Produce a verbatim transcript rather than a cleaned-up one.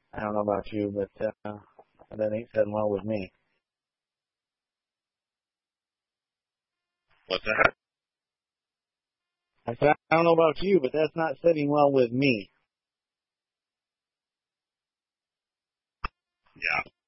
I don't know about you, but uh, that ain't sitting well with me. What's that? I said, I don't know about you, but that's not sitting well with me. Yeah.